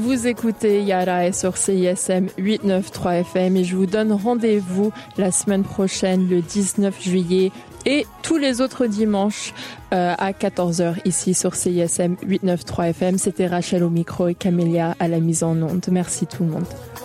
Vous écoutez Yara sur CISM 893 FM et je vous donne rendez-vous la semaine prochaine, le 19 juillet et tous les autres dimanches à 14h ici sur CISM 893 FM. C'était Rachel au micro et Camélia à la mise en onde. Merci tout le monde.